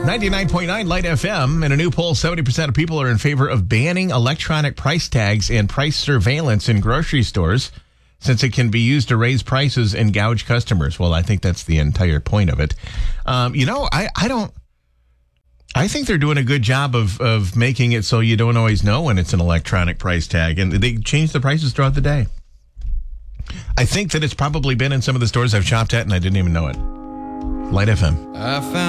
99.9 Light FM. In a new poll, 70% of people are in favor of banning electronic price tags and price surveillance in grocery stores since it can be used to raise prices and gouge customers. Well, I think that's the entire point of it. I think they're doing a good job of making it so you don't always know when it's an electronic price tag, and they change the prices throughout the day. I think that it's probably been in some of the stores I've shopped at and I didn't even know it. Light FM.